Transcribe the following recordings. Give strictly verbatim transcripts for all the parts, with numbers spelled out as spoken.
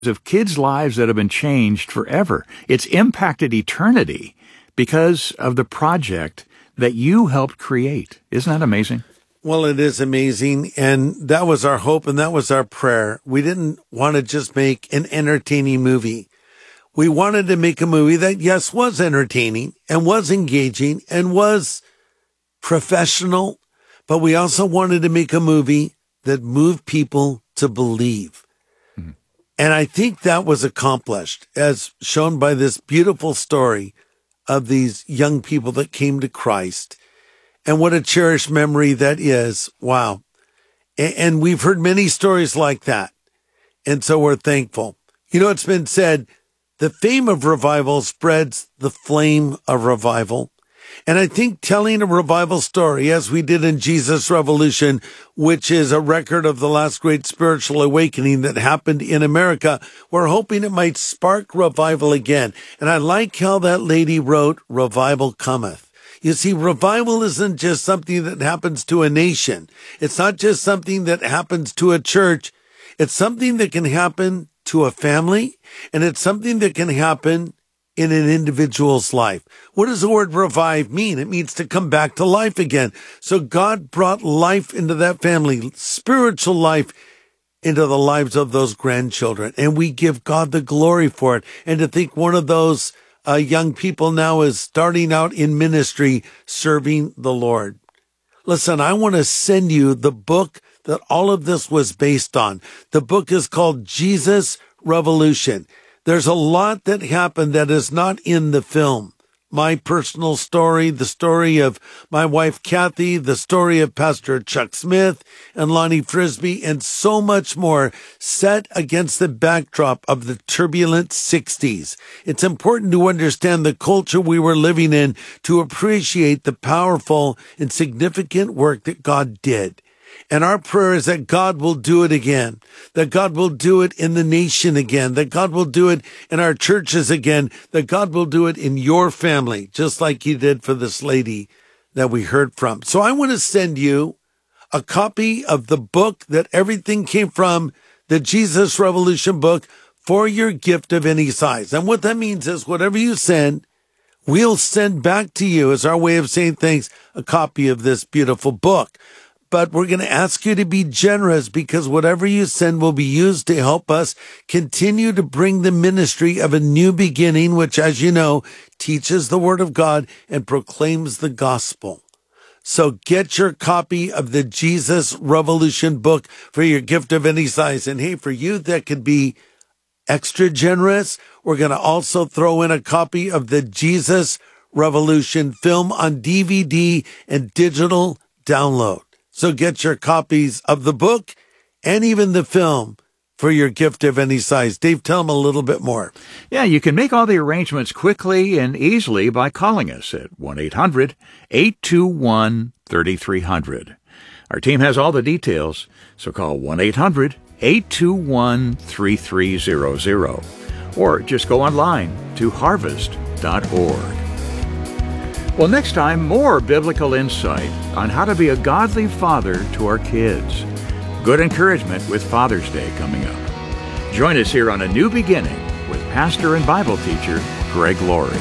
of kids' lives that have been changed forever. It's impacted eternity because of the project that you helped create. Isn't that amazing? Well, it is amazing, and that was our hope, and that was our prayer. We didn't want to just make an entertaining movie. We wanted to make a movie that, yes, was entertaining and was engaging and was professional, but we also wanted to make a movie that moved people to believe. Mm-hmm. And I think that was accomplished, as shown by this beautiful story of these young people that came to Christ. And what a cherished memory that is. Wow. And we've heard many stories like that. And so we're thankful. You know, it's been said, the fame of revival spreads the flame of revival. And I think telling a revival story, as we did in Jesus Revolution, which is a record of the last great spiritual awakening that happened in America, we're hoping it might spark revival again. And I like how that lady wrote, "Revival cometh." You see, revival isn't just something that happens to a nation. It's not just something that happens to a church. It's something that can happen to a family, and it's something that can happen in an individual's life. What does the word revive mean? It means to come back to life again. So God brought life into that family, spiritual life into the lives of those grandchildren. And we give God the glory for it. And to think one of those uh, young people now is starting out in ministry, serving the Lord. Listen, I want to send you the book that all of this was based on. The book is called Jesus Revolution. There's a lot that happened that is not in the film. My personal story, the story of my wife, Kathy, the story of Pastor Chuck Smith and Lonnie Frisbee, and so much more set against the backdrop of the turbulent sixties. It's important to understand the culture we were living in to appreciate the powerful and significant work that God did. And our prayer is that God will do it again, that God will do it in the nation again, that God will do it in our churches again, that God will do it in your family, just like he did for this lady that we heard from. So I want to send you a copy of the book that everything came from, the Jesus Revolution book, for your gift of any size. And what that means is whatever you send, we'll send back to you as our way of saying thanks, a copy of this beautiful book. But we're going to ask you to be generous because whatever you send will be used to help us continue to bring the ministry of a new beginning, which, as you know, teaches the word of God and proclaims the gospel. So get your copy of the Jesus Revolution book for your gift of any size. And hey, for you that could be extra generous, we're going to also throw in a copy of the Jesus Revolution film on D V D and digital download. So get your copies of the book and even the film for your gift of any size. Dave, tell them a little bit more. Yeah, you can make all the arrangements quickly and easily by calling us at one eight hundred eight two one three three zero zero. Our team has all the details, so call one eight hundred eight two one three three zero zero or just go online to harvest dot org. Well, next time, more biblical insight on how to be a godly father to our kids. Good encouragement with Father's Day coming up. Join us here on A New Beginning with pastor and Bible teacher Greg Laurie.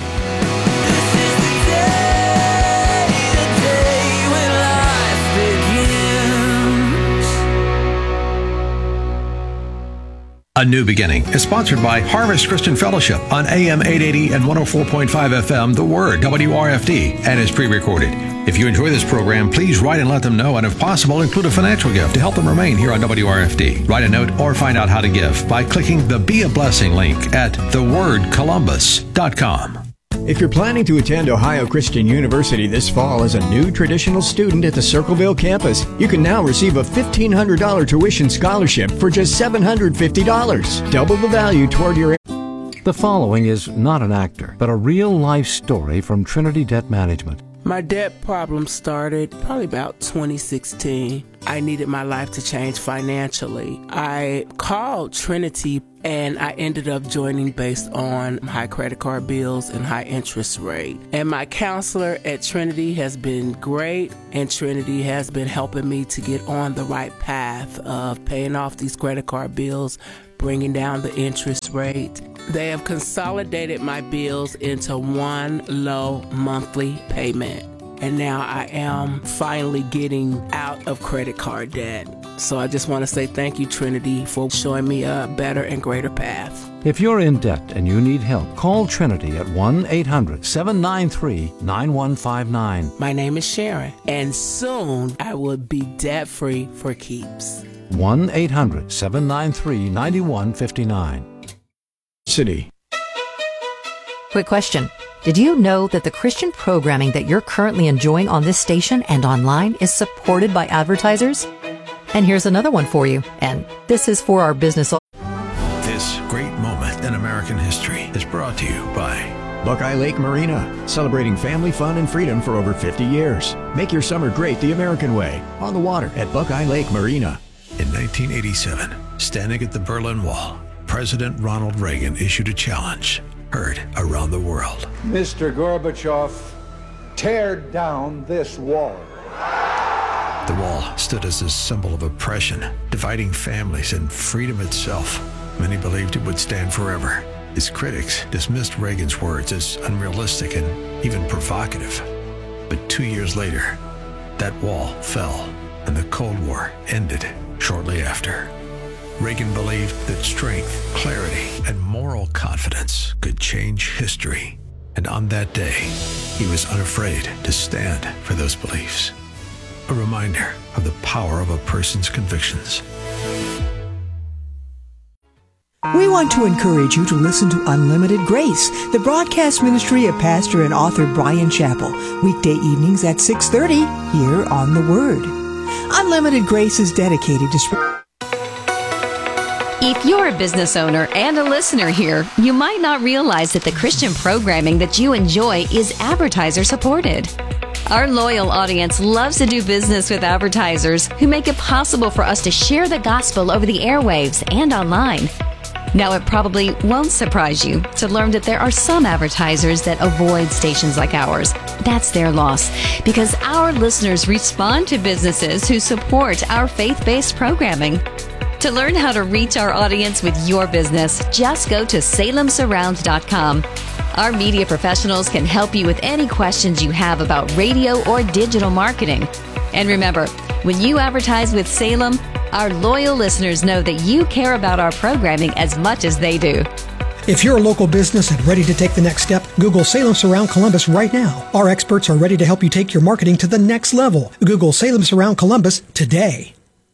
A New Beginning is sponsored by Harvest Christian Fellowship on A M eight eighty and one oh four point five F M, The Word, W R F D, and is pre-recorded. If you enjoy this program, please write and let them know, and if possible, include a financial gift to help them remain here on W R F D. Write a note or find out how to give by clicking the Be a Blessing link at the word columbus dot com. If you're planning to attend Ohio Christian University this fall as a new traditional student at the Circleville campus, you can now receive a fifteen hundred dollars tuition scholarship for just seven hundred fifty dollars. Double the value toward your... The following is not an actor, but a real-life story from Trinity Debt Management. My debt problem started probably about twenty sixteen. I needed my life to change financially. I called Trinity and I ended up joining based on high credit card bills and high interest rate. And my counselor at Trinity has been great, and Trinity has been helping me to get on the right path of paying off these credit card bills, bringing down the interest rate. They have consolidated my bills into one low monthly payment. And now I am finally getting out of credit card debt. So I just want to say thank you, Trinity, for showing me a better and greater path. If you're in debt and you need help, call Trinity at one eight hundred seven nine three nine one five nine. My name is Sharon, and soon I will be debt-free for keeps. one eight hundred seven nine three nine one five nine. City. Quick question. Did you know that the Christian programming that you're currently enjoying on this station and online is supported by advertisers? And here's another one for you. And this is for our business. This great moment in American history is brought to you by Buckeye Lake Marina, celebrating family fun and freedom for over fifty years. Make your summer great the American way. On the water at Buckeye Lake Marina. In nineteen eighty-seven, standing at the Berlin Wall, President Ronald Reagan issued a challenge heard around the world. Mister Gorbachev, tear down this wall. The wall stood as a symbol of oppression, dividing families and freedom itself. Many believed it would stand forever. His critics dismissed Reagan's words as unrealistic and even provocative. But two years later, that wall fell and the Cold War ended shortly after. Reagan believed that strength, clarity, and moral confidence could change history. And on that day, he was unafraid to stand for those beliefs. A reminder of the power of a person's convictions. We want to encourage you to listen to Unlimited Grace, the broadcast ministry of pastor and author Brian Chappell, weekday evenings at six thirty here on The Word. Unlimited Grace is dedicated to... Sp- If you're a business owner and a listener here, you might not realize that the Christian programming that you enjoy is advertiser supported. Our loyal audience loves to do business with advertisers who make it possible for us to share the gospel over the airwaves and online. Now, it probably won't surprise you to learn that there are some advertisers that avoid stations like ours. That's their loss, because our listeners respond to businesses who support our faith-based programming. To learn how to reach our audience with your business, just go to salem surround dot com. Our media professionals can help you with any questions you have about radio or digital marketing. And remember, when you advertise with Salem, our loyal listeners know that you care about our programming as much as they do. If you're a local business and ready to take the next step, Google Salem Surround Columbus right now. Our experts are ready to help you take your marketing to the next level. Google Salem Surround Columbus today.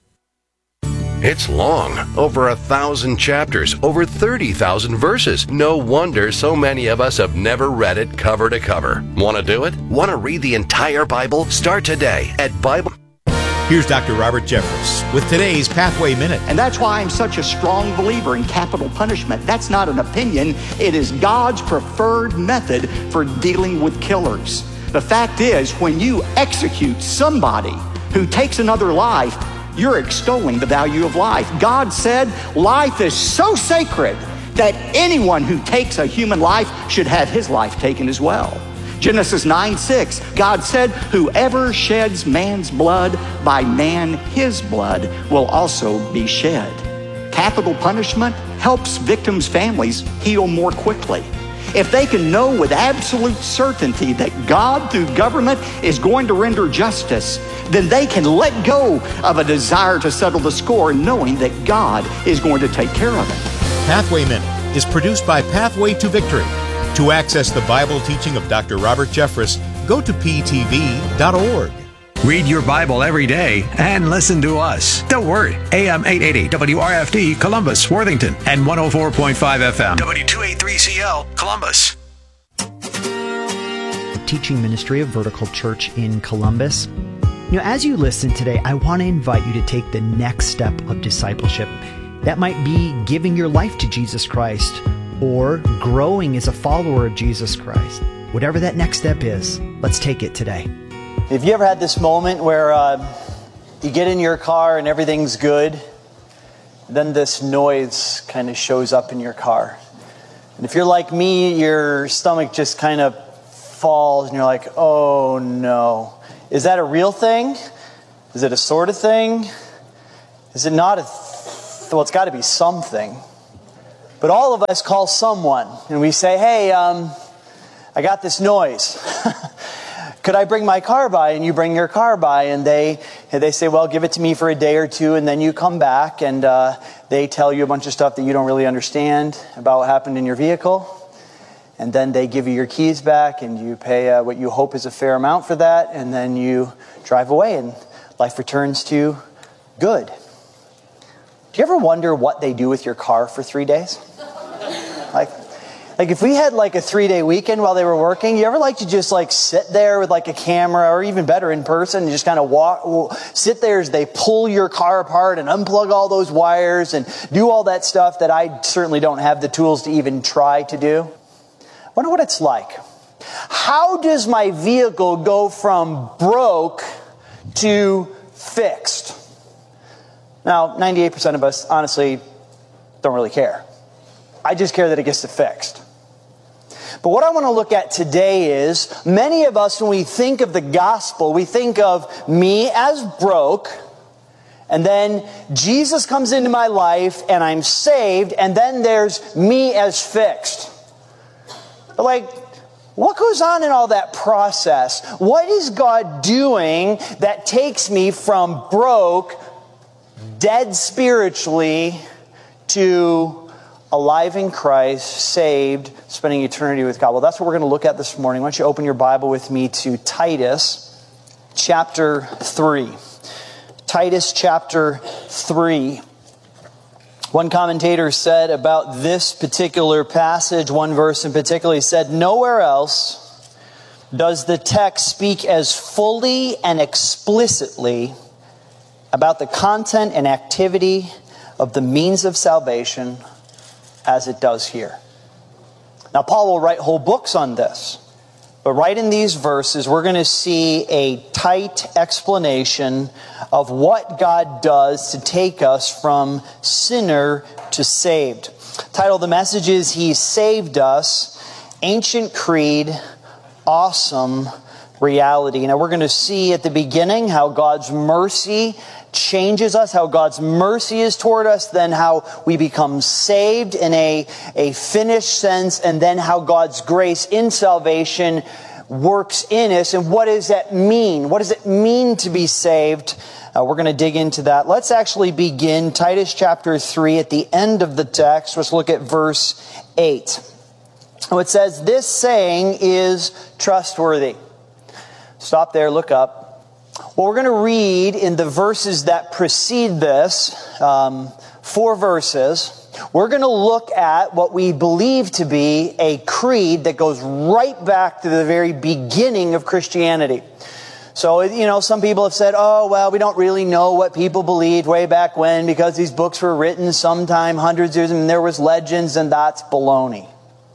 It's long, over a thousand chapters, over thirty thousand verses. No wonder so many of us have never read it cover to cover. Want to do it? Want to read the entire Bible? Start today at Bible. Here's Doctor Robert Jeffress with today's Pathway Minute. And that's why I'm such a strong believer in capital punishment. That's not an opinion. It is God's preferred method for dealing with killers. The fact is, when you execute somebody who takes another life, you're extolling the value of life. God said life is so sacred that anyone who takes a human life should have his life taken as well. Genesis nine six, God said, whoever sheds man's blood, by man his blood will also be shed. Capital punishment helps victims' families heal more quickly. If they can know with absolute certainty that God, through government, is going to render justice, then they can let go of a desire to settle the score, knowing that God is going to take care of it. Pathway Minute is produced by Pathway to Victory. To access the Bible teaching of Doctor Robert Jeffress, go to p t v dot org. Read your Bible every day and listen to us. The Word, A M eight eighty W R F D, Columbus, Worthington, and one oh four point five F M, W two eighty-three C L, Columbus. Teaching ministry of Vertical Church in Columbus. You know, as you listen today, I want to invite you to take the next step of discipleship. That might be giving your life to Jesus Christ or growing as a follower of Jesus Christ. Whatever that next step is, let's take it today. Have you ever had this moment where uh, you get in your car and everything's good, then this noise kind of shows up in your car? And if you're like me, your stomach just kind of falls and you're like, oh no. Is that a real thing? Is it a sort of thing? Is it not a th- well, it's got to be something. But all of us call someone and we say, hey, um, I got this noise. Could I bring my car by? And you bring your car by, and they and they say, well, give it to me for a day or two, and then you come back, and uh, they tell you a bunch of stuff that you don't really understand about what happened in your vehicle. And then they give you your keys back, and you pay uh, what you hope is a fair amount for that, and then you drive away, and life returns to good. Do you ever wonder what they do with your car for three days? Like... Like if we had like a three-day weekend while they were working, you ever like to just like sit there with like a camera, or even better in person, and just kind of walk, sit there as they pull your car apart and unplug all those wires and do all that stuff that I certainly don't have the tools to even try to do? I wonder what it's like. How does my vehicle go from broke to fixed? Now, ninety-eight percent of us honestly don't really care. I just care that it gets fixed. But what I want to look at today is, many of us, when we think of the gospel, we think of me as broke, and then Jesus comes into my life and I'm saved, and then there's me as fixed. But like, what goes on in all that process? What is God doing that takes me from broke, dead spiritually, to alive in Christ, saved, spending eternity with God? Well, that's what we're going to look at this morning. Why don't you open your Bible with me to Titus chapter three. Titus chapter three. One commentator said about this particular passage, one verse in particular, he said, nowhere else does the text speak as fully and explicitly about the content and activity of the means of salvation as it does here. Now, Paul will write whole books on this, but right in these verses, we're going to see a tight explanation of what God does to take us from sinner to saved. The title of the message is, He Saved Us, Ancient Creed, Awesome Reality. Now, we're going to see at the beginning how God's mercy changes us, how God's mercy is toward us, then how we become saved in a, a finished sense, and then how God's grace in salvation works in us. And what does that mean? What does it mean to be saved? Uh, we're going to dig into that. Let's actually begin Titus chapter three at the end of the text. Let's look at verse eight. It says, this saying is trustworthy. Stop there, look up. Well, we're going to read in the verses that precede this, um, four verses. We're going to look at what we believe to be a creed that goes right back to the very beginning of Christianity. So, you know, some people have said, oh, well, we don't really know what people believed way back when because these books were written sometime hundreds of years and there was legends, and that's baloney.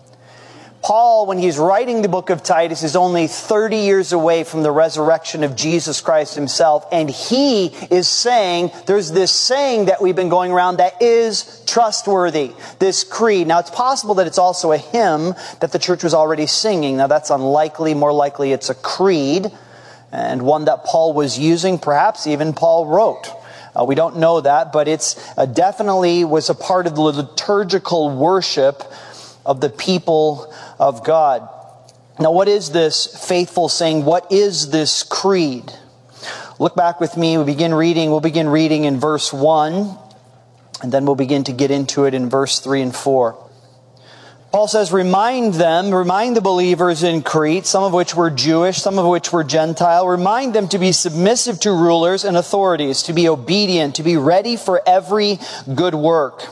Paul, when he's writing the book of Titus, is only thirty years away from the resurrection of Jesus Christ himself. And he is saying, there's this saying that we've been going around that is trustworthy, this creed. Now, it's possible that it's also a hymn that the church was already singing. Now, that's unlikely. More likely, it's a creed, and one that Paul was using, perhaps even Paul wrote. Uh, we don't know that, but it's uh, definitely was a part of the liturgical worship of the people of God. Now, what is this faithful saying? What is this creed? Look back with me. We begin reading. We'll begin reading in verse one, and then we'll begin to get into it in verse three and four. Paul says, remind them, remind the believers in Crete, some of which were Jewish, some of which were Gentile. Remind them to be submissive to rulers and authorities, to be obedient, to be ready for every good work,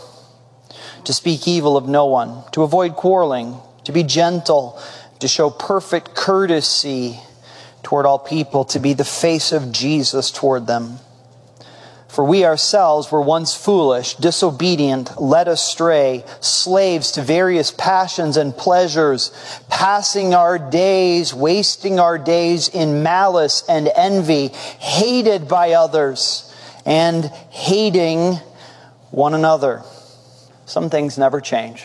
to speak evil of no one, to avoid quarreling, to be gentle, to show perfect courtesy toward all people, to be the face of Jesus toward them. For we ourselves were once foolish, disobedient, led astray, slaves to various passions and pleasures, passing our days, wasting our days in malice and envy, hated by others, and hating one another. Some things never change.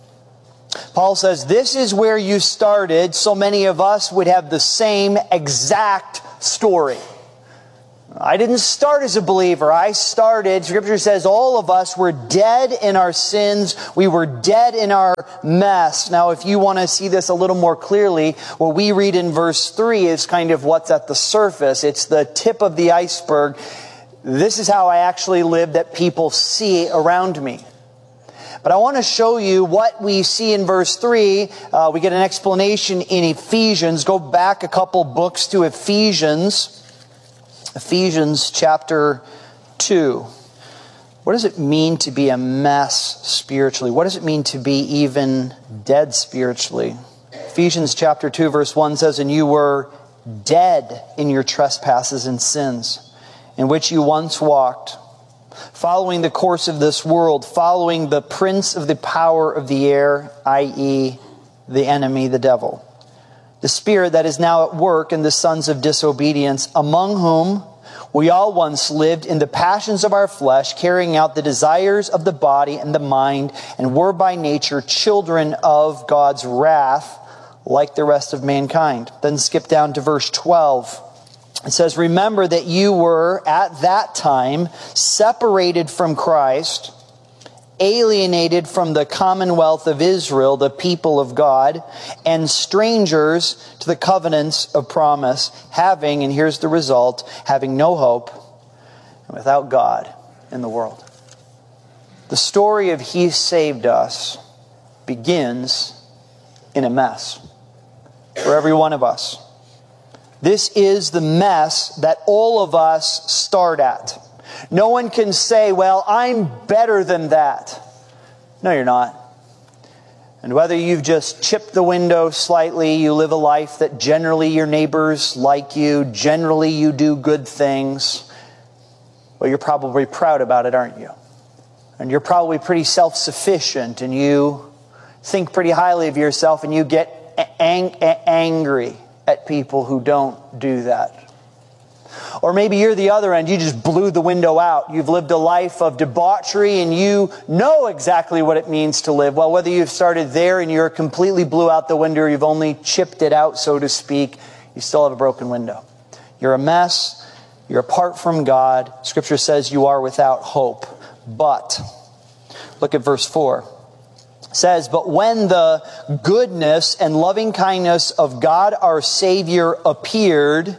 Paul says, this is where you started. So many of us would have the same exact story. I didn't start as a believer. I started, Scripture says, all of us were dead in our sins. We were dead in our mess. Now, if you want to see this a little more clearly, what we read in verse three is kind of what's at the surface. It's the tip of the iceberg. This is how I actually lived that people see around me. But I want to show you what we see in verse three. Uh, we get an explanation in Ephesians. Go back a couple books to Ephesians. Ephesians chapter two. What does it mean to be a mess spiritually? What does it mean to be even dead spiritually? Ephesians chapter two verse one says, "And you were dead in your trespasses and sins, in which you once walked, following the course of this world, following the prince of the power of the air, that is the enemy, the devil. The spirit that is now at work in the sons of disobedience, among whom we all once lived in the passions of our flesh, carrying out the desires of the body and the mind, and were by nature children of God's wrath, like the rest of mankind." Then skip down to verse twelve. It says, "Remember that you were at that time separated from Christ, alienated from the commonwealth of Israel, the people of God, and strangers to the covenants of promise, having," and here's the result, "having no hope and without God in the world." The story of He saved us begins in a mess for every one of us. This is the mess that all of us start at. No one can say, "Well, I'm better than that." No, you're not. And whether you've just chipped the window slightly, you live a life that generally your neighbors like you, generally you do good things, well, you're probably proud about it, aren't you? And you're probably pretty self-sufficient, and you think pretty highly of yourself, and you get ang- angry at people who don't do that. Or maybe you're the other end. You just blew the window out. You've lived a life of debauchery and you know exactly what it means to live. Well, whether you've started there and you're completely blew out the window, or you've only chipped it out, so to speak, you still have a broken window. You're a mess. You're apart from God. Scripture says you are without hope. But, look at verse four. It says, "But when the goodness and loving kindness of God our Savior appeared,"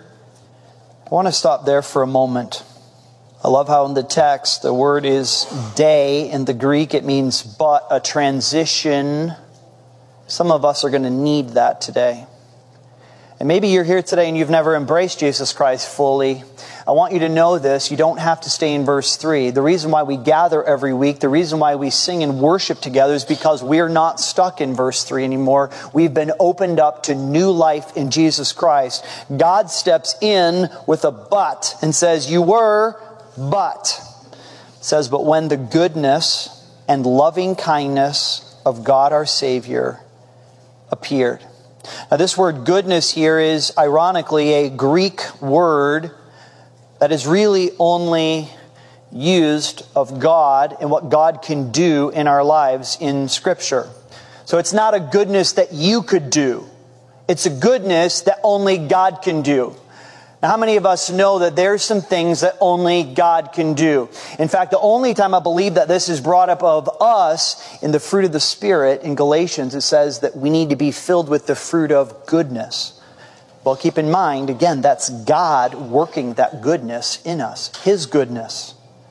I want to stop there for a moment. I love how in the text the word is "day." In the Greek it means but, a transition. Some of us are going to need that today. And maybe you're here today and you've never embraced Jesus Christ fully. I want you to know this. You don't have to stay in verse three. The reason why we gather every week, the reason why we sing and worship together is because we're not stuck in verse three anymore. We've been opened up to new life in Jesus Christ. God steps in with a but and says, "You were, but." It says, "But when the goodness and loving kindness of God our Savior appeared." Now this word goodness here is ironically a Greek word that is really only used of God and what God can do in our lives in Scripture. So it's not a goodness that you could do. It's a goodness that only God can do. Now, how many of us know that there's some things that only God can do? In fact, the only time I believe that this is brought up of us in the fruit of the Spirit in Galatians, it says that we need to be filled with the fruit of goodness. Well, keep in mind, again, that's God working that goodness in us, His goodness.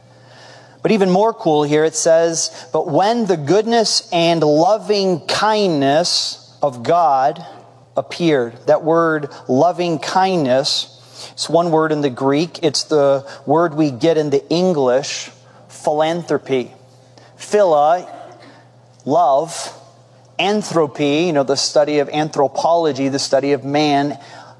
But even more cool here, it says, "But when the goodness and loving kindness of God appeared." That word loving kindness, it's one word in the Greek. It's the word we get in the English, philanthropy. Phila, love. Anthropy, you know, the study of anthropology, the study of man.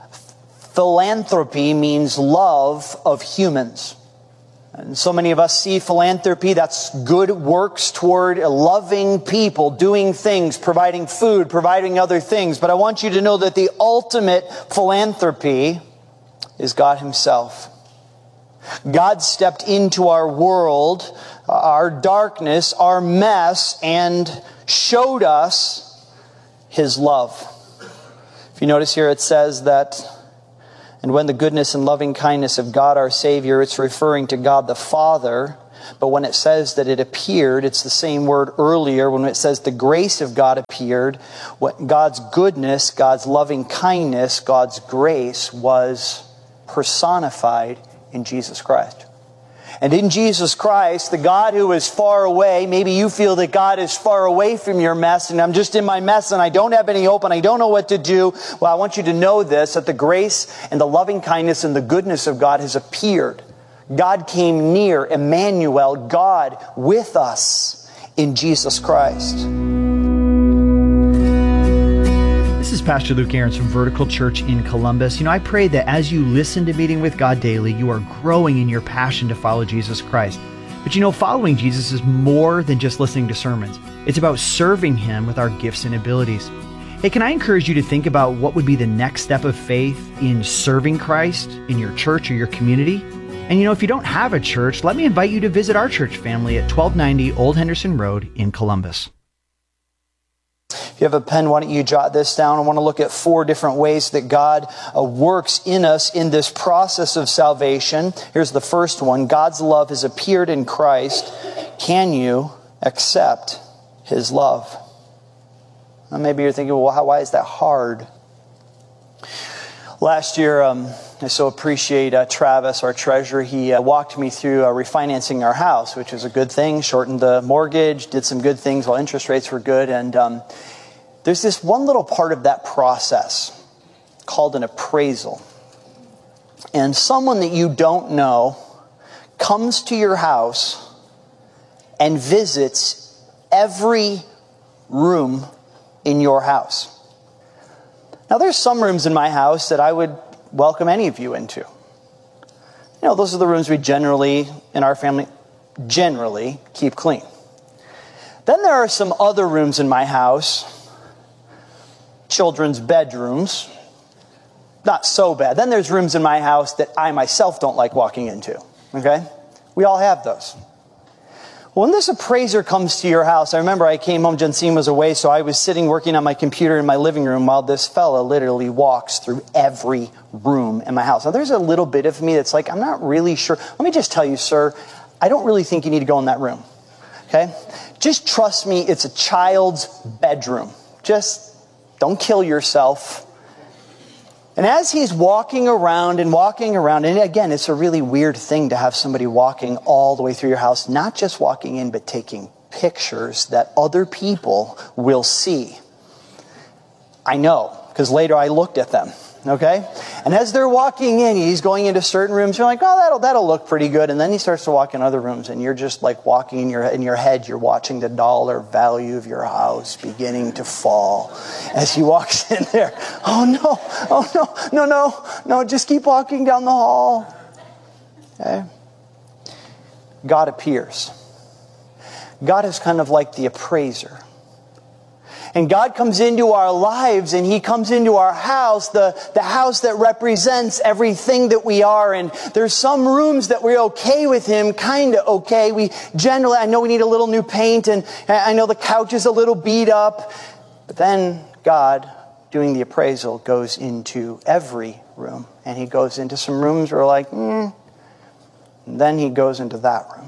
Philanthropy means love of humans. And so many of us see philanthropy, that's good works toward loving people, doing things, providing food, providing other things. But I want you to know that the ultimate philanthropy is God Himself. God stepped into our world, our darkness, our mess, and showed us His love. If you notice here, it says that, And when the goodness and loving kindness of God our Savior, it's referring to God the Father. But when it says that it appeared, it's the same word earlier when it says the grace of God appeared. What God's goodness, God's loving kindness, God's grace was personified in Jesus Christ. And in Jesus Christ, the God who is far away, maybe you feel that God is far away from your mess, and I'm just in my mess and I don't have any hope and I don't know what to do. Well, I want you to know this, that the grace and the loving kindness and the goodness of God has appeared. God came near, Emmanuel, God with us in Jesus Christ. This is Pastor Luke Ahrens from Vertical Church in Columbus. You know, I pray that as you listen to Meeting with God Daily, you are growing in your passion to follow Jesus Christ. But you know, following Jesus is more than just listening to sermons. It's about serving Him with our gifts and abilities. Hey, can I encourage you to think about what would be the next step of faith in serving Christ in your church or your community? And you know, if you don't have a church, let me invite you to visit our church family at twelve ninety Old Henderson Road in Columbus. If you have a pen, why don't you jot this down? I want to look at four different ways that God uh, works in us in this process of salvation. Here's the first one. God's love has appeared in Christ. Can you accept His love? Now, maybe you're thinking, well, how, why is that hard? Last year, um, I so appreciate uh, Travis, our treasurer. He uh, walked me through uh, refinancing our house, which is a good thing. Shortened the mortgage, did some good things while interest rates were good. And um, there's this one little part of that process called an appraisal. And someone that you don't know comes to your house and visits every room in your house. Now, there's some rooms in my house that I would welcome any of you into. You know, those are the rooms we generally, in our family, generally keep clean. Then there are some other rooms in my house, children's bedrooms, not so bad. Then there's rooms in my house that I myself don't like walking into, okay? We all have those. When this appraiser comes to your house, I remember I came home, Jensine was away, so I was sitting working on my computer in my living room while this fella literally walks through every room in my house. Now, there's a little bit of me that's like, I'm not really sure. Let me just tell you, sir, I don't really think you need to go in that room, okay? Just trust me, it's a child's bedroom. Just don't kill yourself. And as he's walking around and walking around, and again, it's a really weird thing to have somebody walking all the way through your house, not just walking in, but taking pictures that other people will see. I know, because later I looked at them, okay? And as they're walking in, he's going into certain rooms, you're like, oh, that'll that'll look pretty good. And then he starts to walk in other rooms, and you're just like walking in your in your head, you're watching the dollar value of your house beginning to fall as he walks in there. Oh, no, oh, no, no, no, no, just keep walking down the hall. Okay? God appears. God is kind of like the appraiser. And God comes into our lives and He comes into our house, the, the house that represents everything that we are. And there's some rooms that we're okay with Him, kind of okay. We generally, I know we need a little new paint and I know the couch is a little beat up. But then God, doing the appraisal, goes into every room. And He goes into some rooms where we're like, hmm. And then He goes into that room.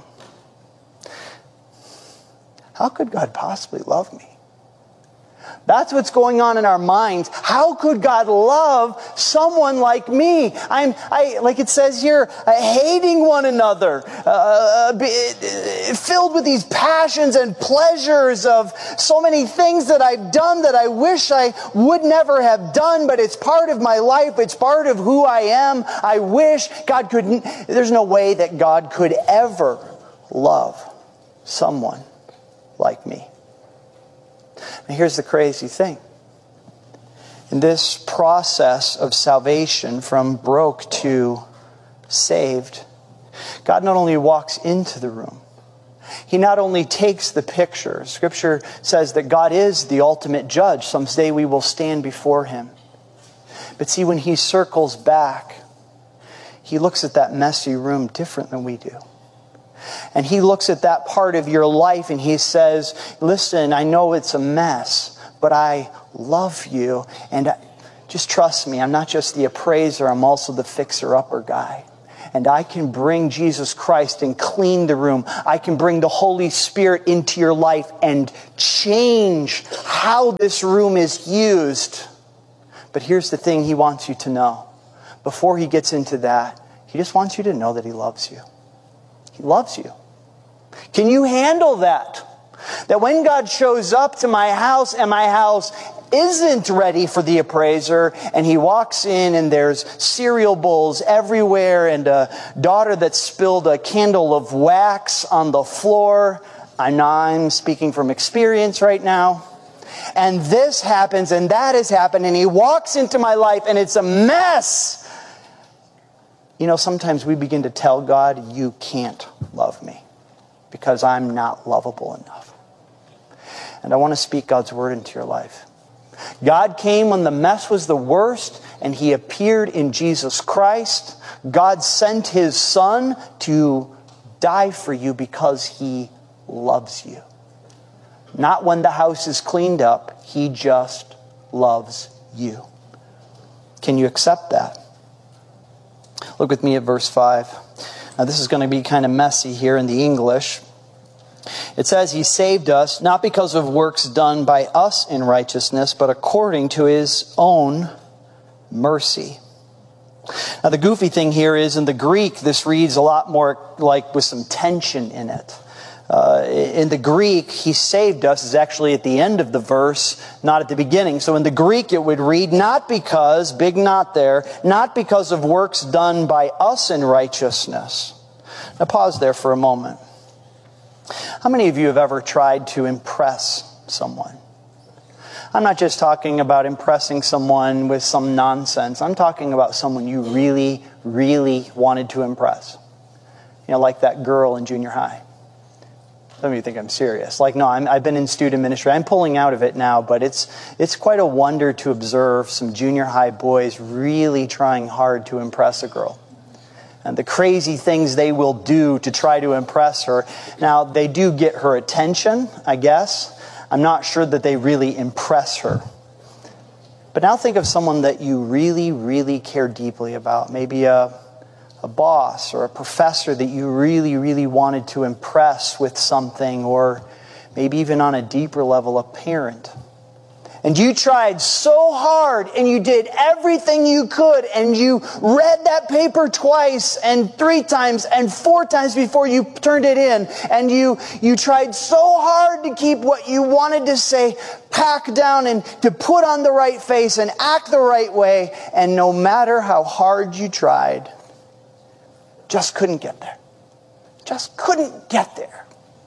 How could God possibly love me? That's what's going on in our minds. How could God love someone like me? I'm, I, like it says here, uh, hating one another, uh, be, uh, filled with these passions and pleasures of so many things that I've done that I wish I would never have done, but it's part of my life. It's part of who I am. I wish God couldn't. There's no way that God could ever love someone like me. Now, here's the crazy thing. In this process of salvation from broke to saved, God not only walks into the room, He not only takes the picture. Scripture says that God is the ultimate judge. Someday we will stand before Him. But see, when He circles back, He looks at that messy room different than we do. And He looks at that part of your life and He says, listen, I know it's a mess, but I love you. And just trust me. I'm not just the appraiser. I'm also the fixer-upper guy. And I can bring Jesus Christ and clean the room. I can bring the Holy Spirit into your life and change how this room is used. But here's the thing he wants you to know. Before he gets into that, he just wants you to know that he loves you. He loves you. Can you handle that? That when God shows up to my house and my house isn't ready for the appraiser, and he walks in and there's cereal bowls everywhere and a daughter that spilled a candle of wax on the floor. I know I'm speaking from experience right now. And this happens and that has happened, and he walks into my life and it's a mess. You know, sometimes we begin to tell God, you can't love me because I'm not lovable enough. And I want to speak God's word into your life. God came when the mess was the worst, and he appeared in Jesus Christ. God sent his son to die for you because he loves you. Not when the house is cleaned up. He just loves you. Can you accept that? Look with me at verse five. Now this is going to be kind of messy here in the English. It says he saved us not because of works done by us in righteousness, but according to his own mercy. Now the goofy thing here is in the Greek, this reads a lot more like with some tension in it. Uh, in the Greek, he saved us is actually at the end of the verse, not at the beginning. So in the Greek it would read, not because, big not there, not because of works done by us in righteousness. Now pause there for a moment. How many of you have ever tried to impress someone? I'm not just talking about impressing someone with some nonsense. I'm talking about someone you really, really wanted to impress. You know, like that girl in junior high. Some of you think I'm serious. Like, no, I'm, I've been in student ministry. I'm pulling out of it now, but it's it's quite a wonder to observe some junior high boys really trying hard to impress a girl. And the crazy things they will do to try to impress her. Now, they do get her attention, I guess. I'm not sure that they really impress her. But now think of someone that you really, really care deeply about. Maybe a, a boss or a professor that you really, really wanted to impress with something. Or maybe even on a deeper level, a parent. And you tried so hard and you did everything you could and you read that paper twice and three times and four times before you turned it in. And you, you tried so hard to keep what you wanted to say packed down and to put on the right face and act the right way. And no matter how hard you tried, just couldn't get there. Just couldn't get there.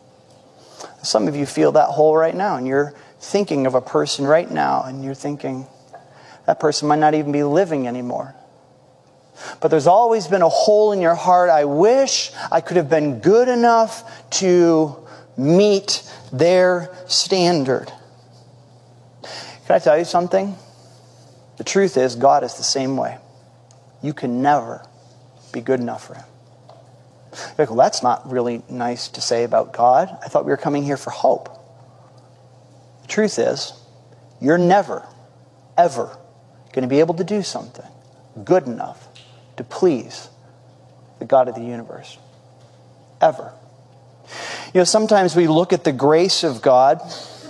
Some of you feel that hole right now, and you're thinking of a person right now, and you're thinking, that person might not even be living anymore. But there's always been a hole in your heart. I wish I could have been good enough to meet their standard. Can I tell you something? The truth is, God is the same way. You can never be good enough for him. You're like, well, that's not really nice to say about God. I thought we were coming here for hope. The truth is, you're never, ever going to be able to do something good enough to please the God of the universe. Ever. You know, sometimes we look at the grace of God.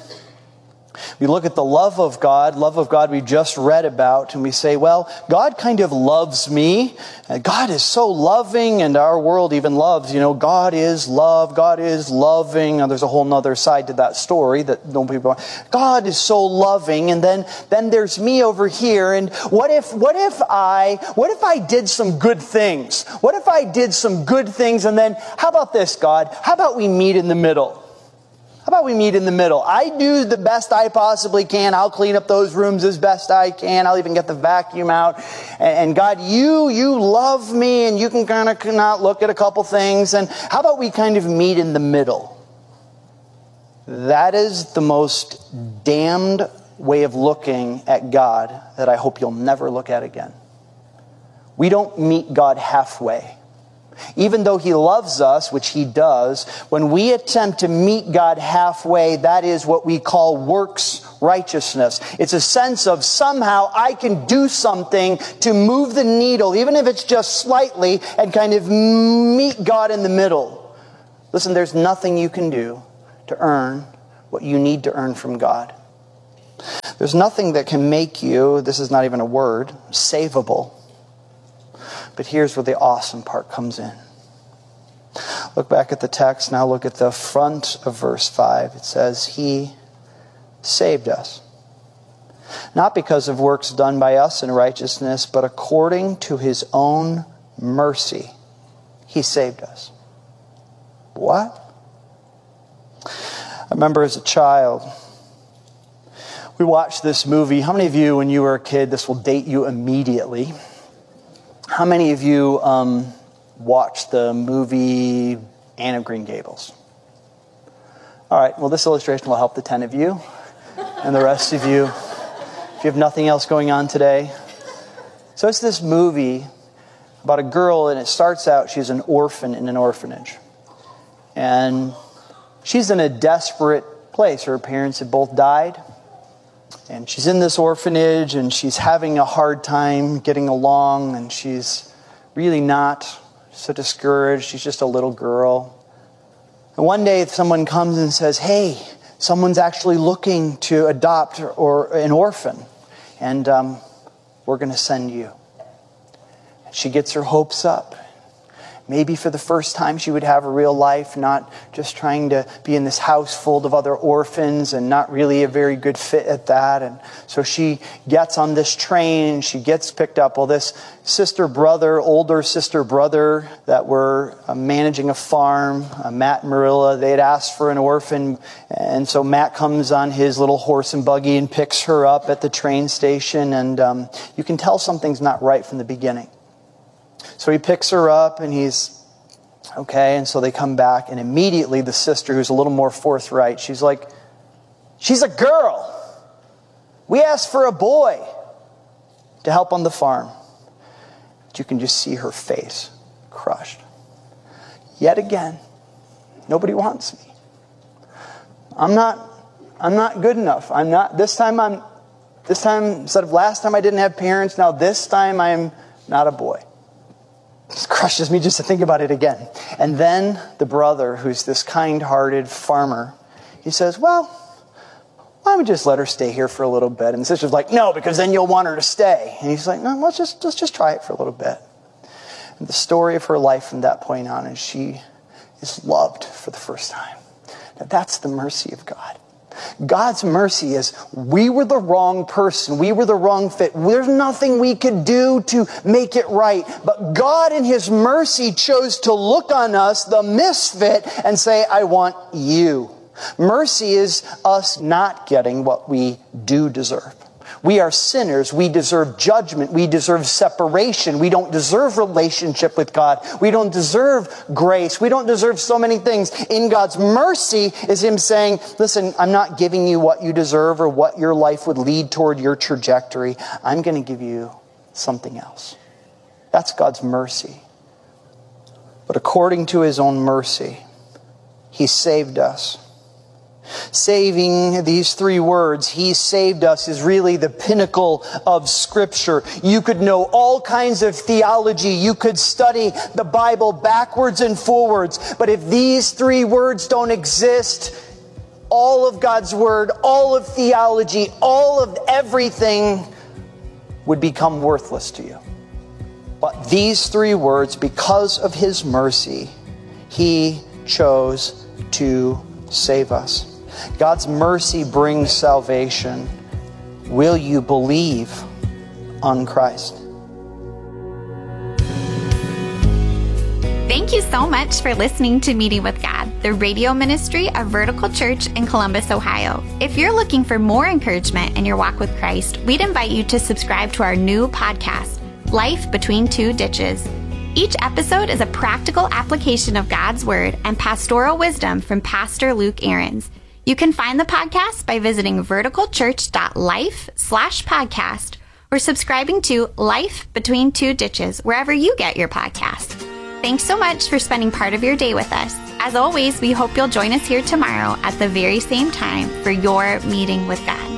We look at the love of God, love of God we just read about, and we say, well, God kind of loves me. God is so loving, and our world even loves, you know, God is love, God is loving. Now, there's a whole other side to that story that no people want. God is so loving, and then, then there's me over here, and what if, what if I, what if I did some good things? What if I did some good things, and then, how about this, God? How about we meet in the middle? How about we meet in the middle? I do the best I possibly can. I'll clean up those rooms as best I can. I'll even get the vacuum out. And God, you, you love me, and you can kind of not look at a couple things. And how about we kind of meet in the middle? That is the most damned way of looking at God that I hope you'll never look at again. We don't meet God halfway. Even though he loves us, which he does, when we attempt to meet God halfway, that is what we call works righteousness. It's a sense of somehow I can do something to move the needle, even if it's just slightly, and kind of meet God in the middle. Listen, there's nothing you can do to earn what you need to earn from God. There's nothing that can make you, this is not even a word, savable. But here's where the awesome part comes in. Look back at the text. Now look at the front of verse five. It says, He saved us. Not because of works done by us in righteousness, but according to His own mercy. He saved us. What? I remember as a child, we watched this movie. How many of you, when you were a kid, this will date you immediately. How many of you um, watched the movie Anne of Green Gables? All right, well, this illustration will help the ten of you and the rest of you if you have nothing else going on today. So it's this movie about a girl, and it starts out, she's an orphan in an orphanage. And she's in a desperate place. Her parents had both died. And she's in this orphanage, and she's having a hard time getting along, and she's really not so discouraged. She's just a little girl. And one day someone comes and says, hey, someone's actually looking to adopt or an orphan, and um, we're going to send you. She gets her hopes up. Maybe for the first time she would have a real life, not just trying to be in this house full of other orphans and not really a very good fit at that. And so she gets on this train, she gets picked up. Well, this sister brother, older sister brother that were uh, managing a farm, uh, Matt and Marilla, they had asked for an orphan. And so Matt comes on his little horse and buggy and picks her up at the train station. And um, you can tell something's not right from the beginning. So he picks her up and he's, okay, and so they come back, and immediately the sister, who's a little more forthright, she's like, she's a girl. We asked for a boy to help on the farm. But you can just see her face crushed. Yet again, nobody wants me. I'm not, I'm not good enough. I'm not, this time I'm, this time, instead of last time I didn't have parents, now this time I'm not a boy. It crushes me just to think about it again. And then the brother, who's this kind-hearted farmer, he says, well, why don't we just let her stay here for a little bit? And the sister's like, no, because then you'll want her to stay. And he's like, no, let's just, let's just try it for a little bit. And the story of her life from that point on is she is loved for the first time. Now that's the mercy of God. God's mercy is we were the wrong person. We were the wrong fit. There's nothing we could do to make it right. But God in His mercy chose to look on us, the misfit, and say, I want you. Mercy is us not getting what we do deserve. We are sinners. We deserve judgment. We deserve separation. We don't deserve relationship with God. We don't deserve grace. We don't deserve so many things. In God's mercy is Him saying, listen, I'm not giving you what you deserve or what your life would lead toward your trajectory. I'm going to give you something else. That's God's mercy. But according to His own mercy, He saved us. Saving, these three words, He saved us, is really the pinnacle of Scripture. You could know all kinds of theology. You could study the Bible backwards and forwards. But if these three words don't exist, all of God's Word, all of theology, all of everything would become worthless to you. But these three words, because of His mercy, He chose to save us. God's mercy brings salvation. Will you believe on Christ? Thank you so much for listening to Meeting with God, the radio ministry of Vertical Church in Columbus, Ohio. If you're looking for more encouragement in your walk with Christ, we'd invite you to subscribe to our new podcast, Life Between Two Ditches. Each episode is a practical application of God's Word and pastoral wisdom from Pastor Luke Ahrens. You can find the podcast by visiting verticalchurch.life slash podcast or subscribing to Life Between Two Ditches wherever you get your podcast. Thanks so much for spending part of your day with us. As always, we hope you'll join us here tomorrow at the very same time for your meeting with God.